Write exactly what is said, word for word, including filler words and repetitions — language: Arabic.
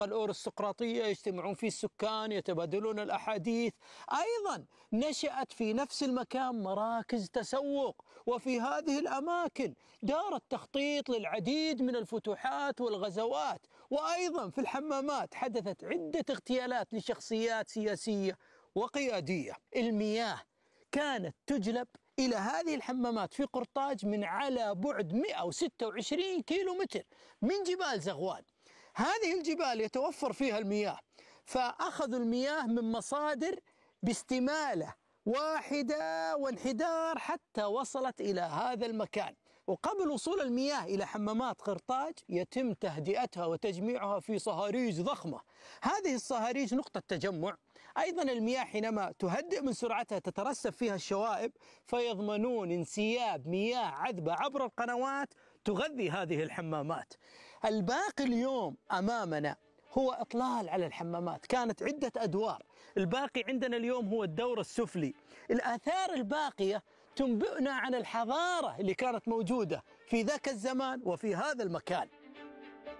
الأرستقراطية يجتمعون فيه السكان يتبادلون الأحاديث. أيضا نشأت في نفس المكان مراكز تسوق، وفي هذه الأماكن دار التخطيط للعديد من الفتوحات والغزوات. وأيضا في الحمامات حدثت عدة اغتيالات لشخصيات سياسية وقيادية. المياه كانت تجلب إلى هذه الحمامات في قرطاج من على بعد مئة وستة وعشرين كيلو متر من جبال زغوان. هذه الجبال يتوفر فيها المياه، فأخذوا المياه من مصادر باستمالة واحدة وانحدار حتى وصلت إلى هذا المكان. وقبل وصول المياه إلى حمامات قرطاج يتم تهدئتها وتجميعها في صهاريج ضخمة. هذه الصهاريج نقطة تجمع. أيضا المياه حينما تهدئ من سرعتها تترسب فيها الشوائب، فيضمنون انسياب مياه عذبة عبر القنوات تغذي هذه الحمامات. الباقي اليوم أمامنا هو إطلال على الحمامات، كانت عدة أدوار. الباقي عندنا اليوم هو الدور السفلي. الآثار الباقية تنبئنا عن الحضارة اللي كانت موجودة في ذاك الزمان وفي هذا المكان.